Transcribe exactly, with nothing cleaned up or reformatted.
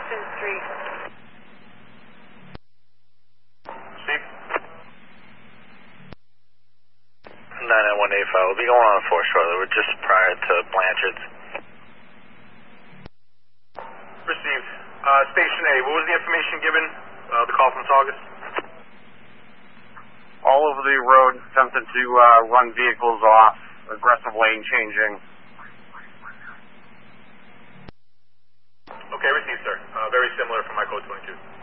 Washington Street. Steve? nine nine one eight five. We'll be going on four shortly. We're just prior to Blanchard's. Received. Uh, Station A, what was the information given? Uh, the call from Saugus? All over the road, attempted to uh, run vehicles off, aggressive lane changing. Okay, received, sir. Uh, very similar from my code twenty-two.